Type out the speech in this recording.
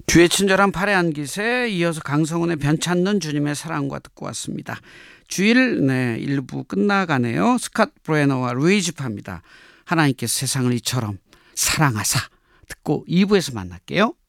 주의 친절한 팔의 안깃에 이어서 강성훈의 변찮는 주님의 사랑과 듣고 왔습니다. 주일 1부 끝나가네요. 스캇 브레너와 루이지파입니다. 하나님께서 세상을 이처럼 사랑하사 듣고 2부에서 만날게요.